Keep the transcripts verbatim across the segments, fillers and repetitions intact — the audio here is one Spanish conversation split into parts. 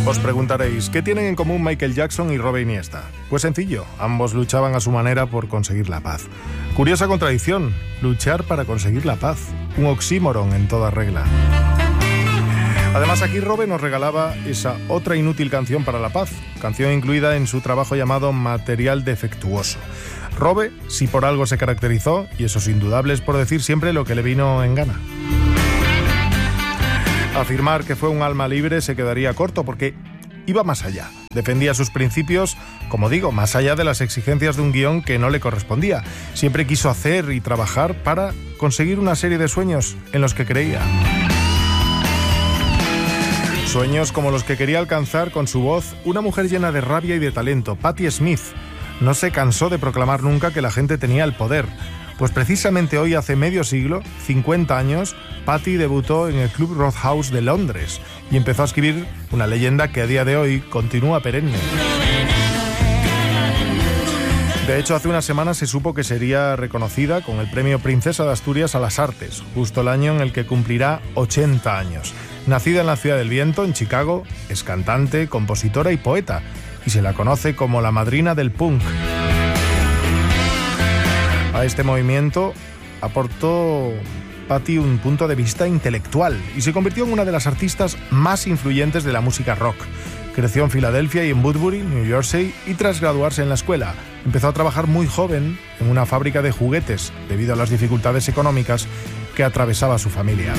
Os preguntaréis, ¿qué tienen en común Michael Jackson y Robert Iniesta? Pues sencillo, ambos luchaban a su manera por conseguir la paz. Curiosa contradicción, luchar para conseguir la paz, un oxímoron en toda regla. Además, aquí Robert nos regalaba esa otra inútil canción para la paz, canción incluida en su trabajo llamado Material Defectuoso. Robert, si por algo se caracterizó, y eso es indudable, es por decir siempre lo que le vino en gana. Afirmar que fue un alma libre se quedaría corto porque iba más allá. Defendía sus principios, como digo, más allá de las exigencias de un guión que no le correspondía. Siempre quiso hacer y trabajar para conseguir una serie de sueños en los que creía. Sueños como los que quería alcanzar con su voz una mujer llena de rabia y de talento, Patti Smith. No se cansó de proclamar nunca que la gente tenía el poder. Pues precisamente hoy, hace medio siglo, cincuenta años, Patti debutó en el Club Roadhouse de Londres y empezó a escribir una leyenda que a día de hoy continúa perenne. De hecho, hace unas semanas se supo que sería reconocida con el premio Princesa de Asturias a las Artes, justo el año en el que cumplirá ochenta años. Nacida en la Ciudad del Viento, en Chicago, es cantante, compositora y poeta, y se la conoce como la madrina del punk. A este movimiento aportó Patti un punto de vista intelectual y se convirtió en una de las artistas más influyentes de la música rock. Creció en Filadelfia y en Woodbury, New Jersey, y tras graduarse en la escuela, empezó a trabajar muy joven en una fábrica de juguetes debido a las dificultades económicas que atravesaba su familia.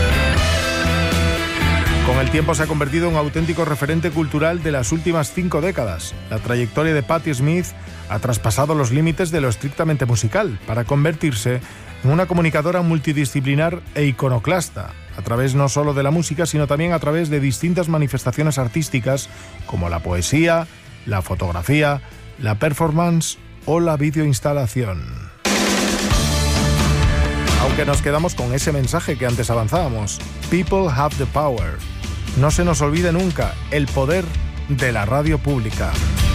Con el tiempo se ha convertido en un auténtico referente cultural de las últimas cinco décadas. La trayectoria de Patti Smith ha traspasado los límites de lo estrictamente musical para convertirse en una comunicadora multidisciplinar e iconoclasta, a través no solo de la música, sino también a través de distintas manifestaciones artísticas como la poesía, la fotografía, la performance o la videoinstalación. Aunque nos quedamos con ese mensaje que antes avanzábamos, People have the power. No se nos olvide nunca el poder de la radio pública.